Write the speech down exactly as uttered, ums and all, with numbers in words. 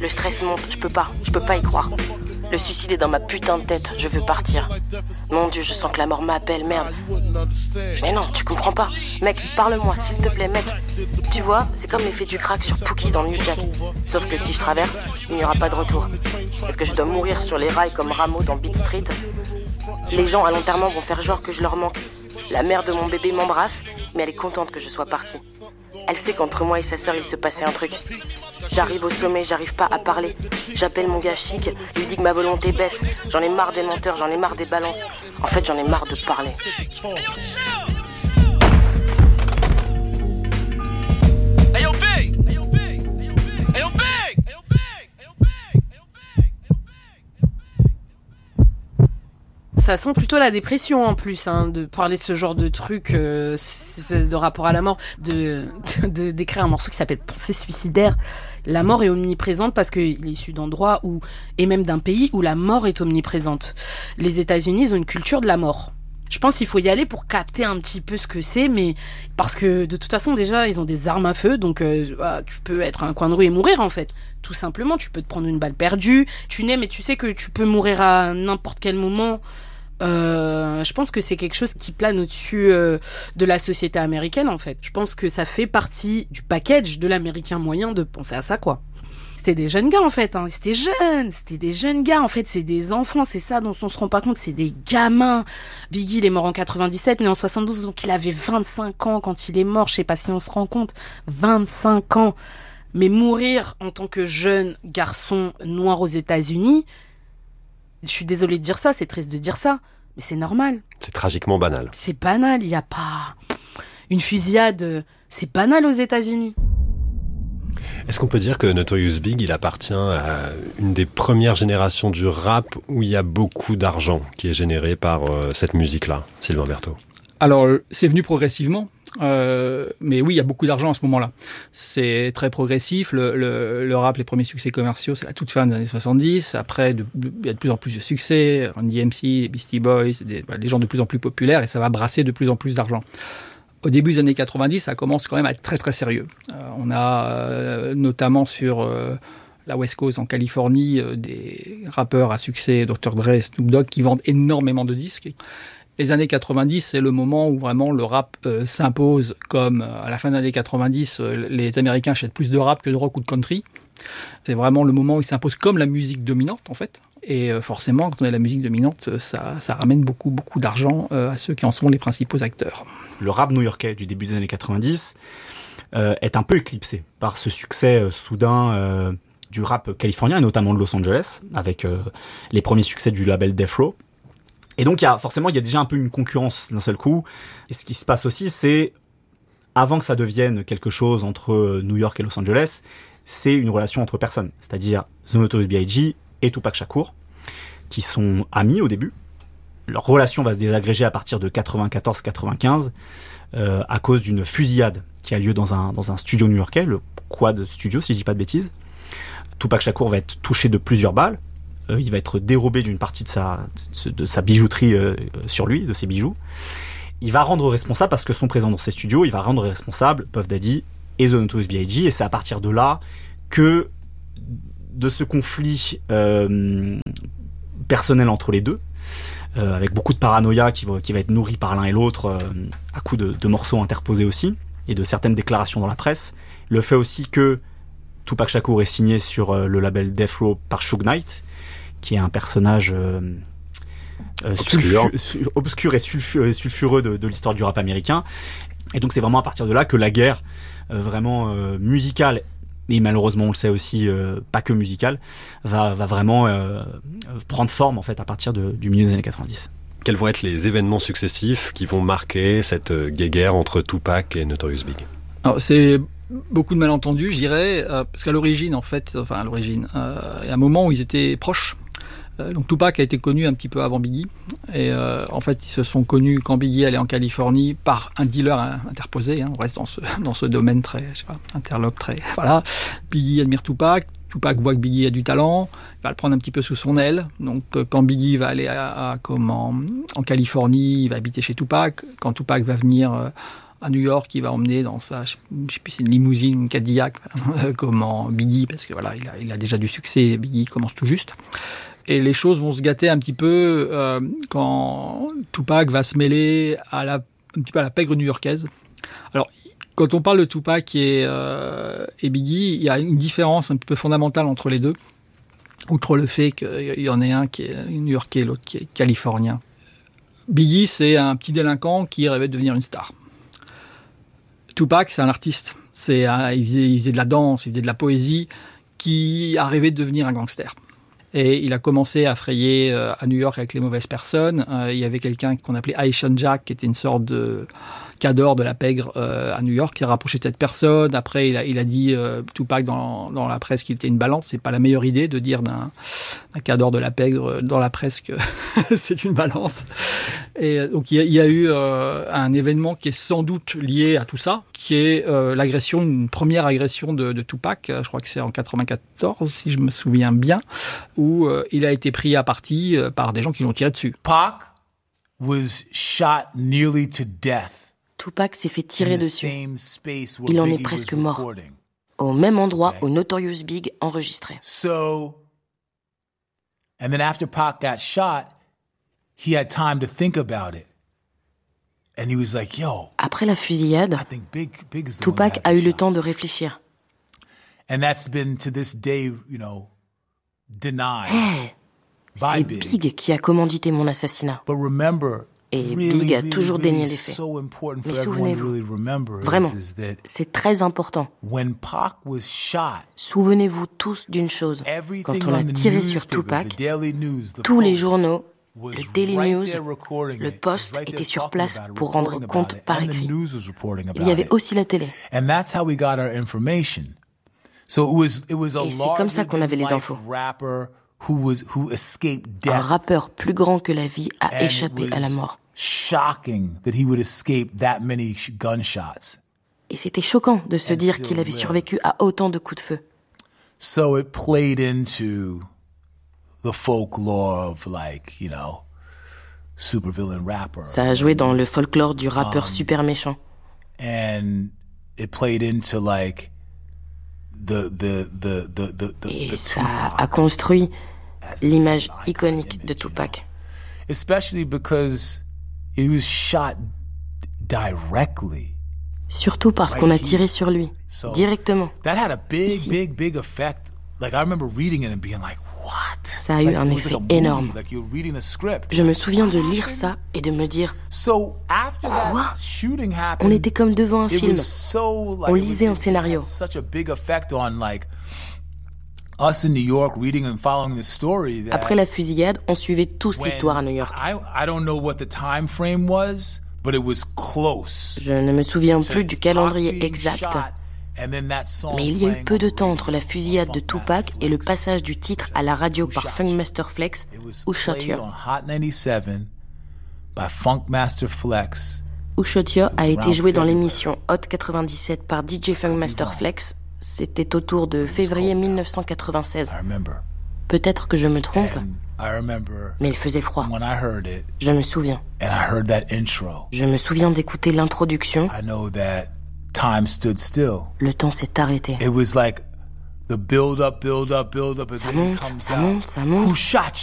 Le stress monte, je peux pas, je peux pas y croire. Le suicide est dans ma putain de tête, je veux partir. Mon Dieu, je sens que la mort m'appelle, merde. Mais non, tu comprends pas. Mec, parle-moi, s'il te plaît, mec. Tu vois, c'est comme l'effet du crack sur Pookie dans New Jack. Sauf que si je traverse, il n'y aura pas de retour. Est-ce que je dois mourir sur les rails comme Rameau dans Beat Street? Les gens à l'enterrement vont faire genre que je leur manque. La mère de mon bébé m'embrasse, mais elle est contente que je sois partie. Elle sait qu'entre moi et sa sœur, il se passait un truc. J'arrive au sommet, j'arrive pas à parler. J'appelle mon gars chic, lui dis que ma volonté baisse. J'en ai marre des menteurs, j'en ai marre des balances. En fait, j'en ai marre de parler. Hey yo, Big! Hey yo, Big! Hey yo, Big! Hey yo, Big! Hey yo, Big! Hey yo, Big! Ça sent plutôt la dépression en plus, hein, de parler de ce genre de truc, euh, espèce de rapport à la mort, de, de d'écrire un morceau qui s'appelle Pensée suicidaire. La mort est omniprésente parce qu'il est issu d'endroits où, et même d'un pays où la mort est omniprésente. Les États-Unis ils ont une culture de la mort. Je pense qu'il faut y aller pour capter un petit peu ce que c'est, mais parce que de toute façon déjà ils ont des armes à feu, donc euh, bah, tu peux être à un coin de rue et mourir en fait. Tout simplement, tu peux te prendre une balle perdue, tu nais, mais tu sais que tu peux mourir à n'importe quel moment. Euh, je pense que c'est quelque chose qui plane au-dessus euh, de la société américaine en fait. Je pense que ça fait partie du package de l'américain moyen de penser à ça quoi. C'était des jeunes gars en fait, hein. C'était jeunes, c'était des jeunes gars en fait, c'est des enfants, c'est ça dont on se rend pas compte, c'est des gamins. Biggie il est mort en quatre-vingt-dix-sept, né en soixante-douze, donc il avait vingt-cinq ans quand il est mort, je sais pas si on se rend compte, vingt-cinq ans. Mais mourir en tant que jeune garçon noir aux États-Unis, je suis désolée de dire ça, c'est triste de dire ça, mais c'est normal. C'est tragiquement banal. C'est banal, il n'y a pas... Une fusillade, c'est banal aux États-Unis. Est-ce qu'on peut dire que Notorious Big, il appartient à une des premières générations du rap où il y a beaucoup d'argent qui est généré par euh, cette musique-là, Sylvain Berthaud? Alors, c'est venu progressivement. Euh, mais oui, il y a beaucoup d'argent à ce moment-là. C'est très progressif. Le, le, le rap, les premiers succès commerciaux, c'est la toute fin des années soixante-dix. Après, de, de, il y a de plus en plus de succès. Run D M C, les Beastie Boys, des, bah, des gens de plus en plus populaires, et ça va brasser de plus en plus d'argent. Au début des années quatre-vingt-dix, ça commence quand même à être très très sérieux. Euh, on a euh, notamment sur euh, la West Coast, en Californie, euh, des rappeurs à succès, docteur Dre, Snoop Dogg, qui vendent énormément de disques. Les années quatre-vingt-dix, c'est le moment où vraiment le rap euh, s'impose, comme euh, à la fin des années quatre-vingt-dix, euh, les Américains achètent plus de rap que de rock ou de country. C'est vraiment le moment où il s'impose comme la musique dominante, en fait. Et euh, forcément, quand on est la musique dominante, ça, ça ramène beaucoup, beaucoup d'argent euh, à ceux qui en sont les principaux acteurs. Le rap new-yorkais du début des années quatre-vingt-dix euh, est un peu éclipsé par ce succès euh, soudain euh, du rap californien, et notamment de Los Angeles, avec euh, les premiers succès du label Death Row. Et donc, il y a, forcément, il y a déjà un peu une concurrence d'un seul coup. Et ce qui se passe aussi, c'est, avant que ça devienne quelque chose entre New York et Los Angeles, c'est une relation entre personnes. C'est-à-dire The Notorious B I G et Tupac Shakur, qui sont amis au début. Leur relation va se désagréger à partir de quatre-vingt-quatorze quatre-vingt-quinze, euh, à cause d'une fusillade qui a lieu dans un, dans un studio new-yorkais, le Quad Studio, si je dis pas de bêtises. Tupac Shakur va être touché de plusieurs balles. Euh, il va être dérobé d'une partie de sa, de sa bijouterie euh, sur lui, de ses bijoux. Il va rendre responsable, parce que son présent dans ses studios, il va rendre responsable Puff Daddy et The Notorious B I G, et c'est à partir de là que, de ce conflit euh, personnel entre les deux, euh, avec beaucoup de paranoïa qui va, qui va être nourri par l'un et l'autre, euh, à coups de, de morceaux interposés aussi, et de certaines déclarations dans la presse, le fait aussi que Tupac Shakur est signé sur euh, le label Death Row par Suge Knight, qui est un personnage euh, euh, obscur. Sulfu- obscur et sulfu- sulfureux de, de l'histoire du rap américain. Et donc c'est vraiment à partir de là que la guerre euh, vraiment euh, musicale, et malheureusement on le sait aussi, euh, pas que musicale, va, va vraiment euh, prendre forme en fait à partir de, du milieu des années quatre-vingt-dix. Quels vont être les événements successifs qui vont marquer cette guéguerre entre Tupac et Notorious Big? Alors, c'est beaucoup de malentendus, je dirais, euh, parce qu'à l'origine, en fait, enfin à l'origine, euh, il y a un moment où ils étaient proches. Euh, donc Tupac a été connu un petit peu avant Biggie, et euh, en fait ils se sont connus quand Biggie allait en Californie par un dealer hein, interposé. Hein, on reste dans ce dans ce domaine très, je sais pas, interlope très. Voilà. Biggie admire Tupac. Tupac voit que Biggie a du talent, il va le prendre un petit peu sous son aile. Donc euh, quand Biggie va aller à, à, comme en, en Californie, il va habiter chez Tupac. Quand Tupac va venir euh, à New York, il va emmener dans sa, je sais plus, c'est une limousine, une Cadillac, comment Biggie, parce que voilà, il a, il a déjà du succès, Biggie commence tout juste. Et les choses vont se gâter un petit peu euh, quand Tupac va se mêler à la, un petit peu à la pègre new-yorkaise. Alors, quand on parle de Tupac et, euh, et Biggie, il y a une différence un peu fondamentale entre les deux, outre le fait qu'il y en ait un qui est new-yorkais et l'autre qui est californien. Biggie, c'est un petit délinquant qui rêvait de devenir une star. Tupac, c'est un artiste. C'est un, il, faisait, il faisait de la danse, il faisait de la poésie, qui a rêvé de devenir un gangster. Et il a commencé à frayer euh, à New York avec les mauvaises personnes. Euh, il y avait quelqu'un qu'on appelait Haitian Jack, qui était une sorte de cadre de la pègre euh, à New York, qui s'est rapproché de cette personne. Après, il a, il a dit, euh, Tupac, dans, dans la presse, qu'il était une balance. C'est pas la meilleure idée de dire d'un, d'un cadre de la pègre dans la presse que c'est une balance. Et donc, il y a, il y a eu euh, un événement qui est sans doute lié à tout ça, qui est euh, l'agression, une première agression de, de Tupac. Je crois que c'est en quatre-vingt-quatorze, si je me souviens bien, où euh, il a été pris à partie euh, par des gens qui l'ont tiré dessus. Pac was shot nearly to death. Tupac s'est fait tirer dessus. Il en est presque mort. Au même endroit où Notorious Big enregistrait. So, and then after Pac got shot, he had time to think about it. And he was like, yo. Après la fusillade, I think Big, Big is the Tupac one that a had eu the le shot. temps de réfléchir. And that's been to this day, you know, denied. Hey, by c'est Big. Big qui a commandité mon assassinat. But remember, Et really, Big a really, toujours really dénié les faits. so important for Mais everyone to souvenez-vous, really remember is- vraiment, is that c'est très important. when Pac was shot, Souvenez-vous tous d'une chose. everything Quand on a on the tiré sur newspaper, Tupac, the Daily News, the tous les Post, journaux, was le Daily right News, there recording le it, Post was right there étaient sur talking place about it, pour rendre reporting compte about it, par and the écrit. news was reporting Il about y avait it. aussi la télé. And that's how we got our information. So it was it was a Et c'est comme ça qu'on avait les larger-than-life infos. rapper who was who escaped Un death. rappeur plus grand que la vie a And it échappé à la was mort. shocking that he would escape that many sh- gunshots. Et c'était choquant de se And dire still qu'il avait live. survécu à autant de coups de feu. So it played into the folklore of like, you know, supervillain rapper. Ça a joué dans le folklore du rappeur Um, super méchant. And it played into like the the the the the, the, Et the ça Tupac a construit as l'image an iconic iconique de image, Tupac. you know. Especially because he was shot directly. Surtout parce qu'on a tiré sur lui, So directement. that had a big, Ici. big, big effect. Like I remember reading it and being like, "What?" Ça a eu Like, un it was effet like a movie, énorme. Like you're reading the script. Je me souviens de lire ça et de me dire, So after Quoi? that shooting happened, on était comme devant un it film. was so like On it was- lisait un it scénario. had such a big effect on like us in New York reading and following the story. That Après la fusillade, on suivait tous when- l'histoire à New York. I I don't know what the time frame was, but it was close. Je ne me souviens to plus du Pac calendrier being exact. shot and then that song Mais il y a eu playing peu de on temps radio entre la by fusillade de Funkmaster Tupac et le Flex. passage du titre à la radio par Shot Funkmaster Flex, It was Who Shot played You. on Hot ninety-seven by Funkmaster Flex. Who Shot You a été around joué dans February. l'émission Hot quatre-vingt-dix-sept par D J Funkmaster Flex. C'était autour de février mille neuf cent quatre-vingt-seize. I remember. Peut-être que je me trompe, And I remember mais il faisait froid. when I heard it Je me souviens. and I heard that intro. Je me souviens d'écouter l'introduction. I know that time stood still. Le temps s'est arrêté. It was like the build up, build up, build up, and Ça then it monte, comes ça out. monte, ça monte. Who shot